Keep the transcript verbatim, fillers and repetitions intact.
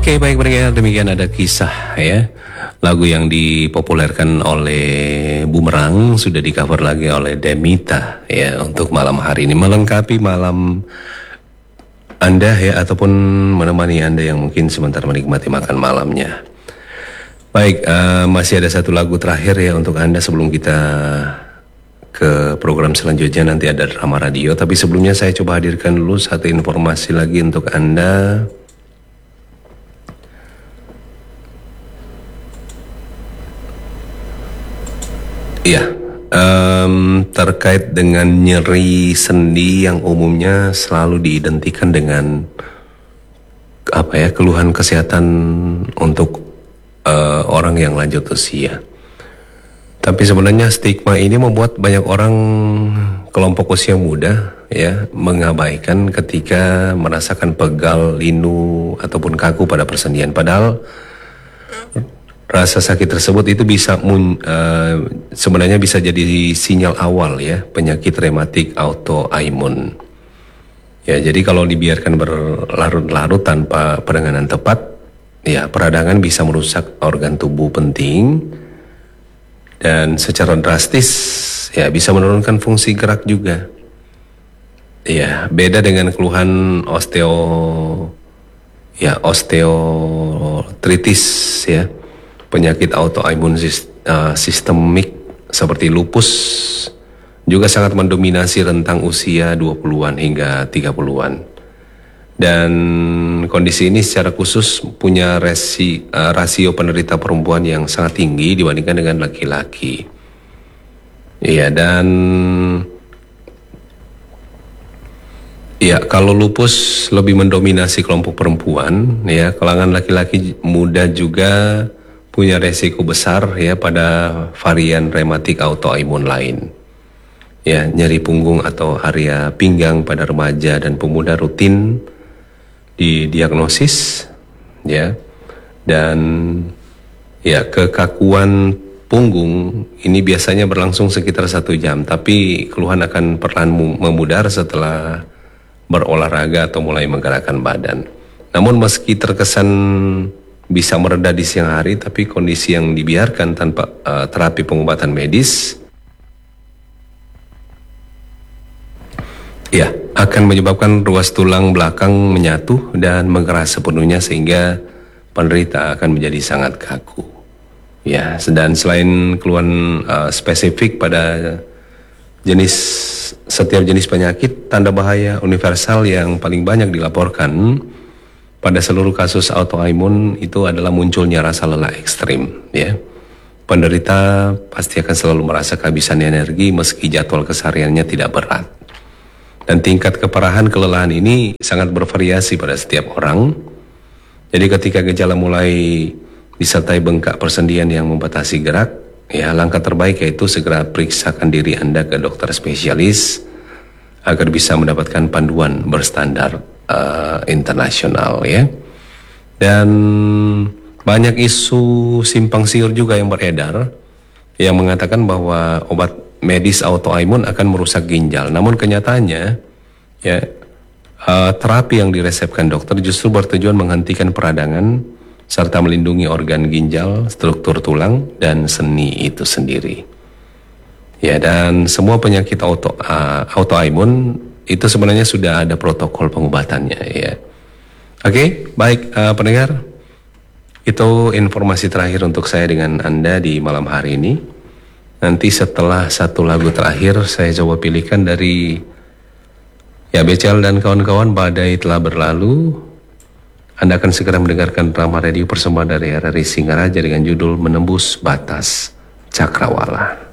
Oke, baik pendengar, demikian ada kisah ya. Lagu yang dipopulerkan oleh Bumerang sudah di-cover lagi oleh Demita ya untuk malam hari ini melengkapi malam Anda ya, ataupun menemani Anda yang mungkin sebentar menikmati makan malamnya. Baik, uh, masih ada satu lagu terakhir ya untuk Anda sebelum kita ke program selanjutnya, nanti ada drama radio. Tapi sebelumnya saya coba hadirkan dulu satu informasi lagi untuk Anda. Iya, um, terkait dengan nyeri sendi yang umumnya selalu diidentikan dengan apa ya, keluhan kesehatan untuk uh, orang yang lanjut usia. Tapi sebenarnya stigma ini membuat banyak orang kelompok usia muda ya mengabaikan ketika merasakan pegal, linu ataupun kaku pada persendian. Padahal rasa sakit tersebut itu bisa mun, uh, sebenarnya bisa jadi sinyal awal ya penyakit rematik autoimun. Ya, jadi kalau dibiarkan berlarut-larut tanpa penanganan tepat, ya peradangan bisa merusak organ tubuh penting dan secara drastis ya bisa menurunkan fungsi gerak juga. Ya, beda dengan keluhan osteo ya osteoartritis ya. Penyakit autoimun uh, sistemik seperti lupus juga sangat mendominasi rentang usia dua puluhan hingga tiga puluhan. Dan kondisi ini secara khusus punya resi, uh, rasio penderita perempuan yang sangat tinggi dibandingkan dengan laki-laki. Iya, dan ya kalau lupus lebih mendominasi kelompok perempuan, ya kalangan laki-laki muda juga punya resiko besar ya pada varian rematik autoimun lain. Ya, nyeri punggung atau area pinggang pada remaja dan pemuda rutin didiagnosis ya. Dan ya kekakuan punggung ini biasanya berlangsung sekitar satu jam, tapi keluhan akan perlahan memudar setelah berolahraga atau mulai menggerakkan badan. Namun meski terkesan bisa mereda di siang hari, tapi kondisi yang dibiarkan tanpa uh, terapi pengobatan medis ya akan menyebabkan ruas tulang belakang menyatu dan mengeras sepenuhnya sehingga penderita akan menjadi sangat kaku. Ya, dan selain keluhan uh, spesifik pada jenis setiap jenis penyakit, tanda bahaya universal yang paling banyak dilaporkan pada seluruh kasus autoimun itu adalah munculnya rasa lelah ekstrim ya. Penderita pasti akan selalu merasa kehabisan energi meski jadwal kesehariannya tidak berat. Dan tingkat keparahan kelelahan ini sangat bervariasi pada setiap orang. Jadi ketika gejala mulai disertai bengkak persendian yang membatasi gerak, ya langkah terbaik yaitu segera periksakan diri Anda ke dokter spesialis agar bisa mendapatkan panduan berstandar Uh, internasional ya. Dan banyak isu simpang siur juga yang beredar yang mengatakan bahwa obat medis autoimun akan merusak ginjal. Namun kenyataannya ya uh, terapi yang diresepkan dokter justru bertujuan menghentikan peradangan serta melindungi organ ginjal, struktur tulang dan seni itu sendiri. Ya, dan semua penyakit auto uh, autoimun itu sebenarnya sudah ada protokol pengobatannya ya. Oke, baik uh, pendengar, itu informasi terakhir untuk saya dengan Anda di malam hari ini. Nanti setelah satu lagu terakhir saya coba pilihkan dari ya B C L dan kawan-kawan, Badai Telah Berlalu. Anda akan segera mendengarkan drama radio persembahan dari R R I Singaraja dengan judul Menembus Batas Cakrawala.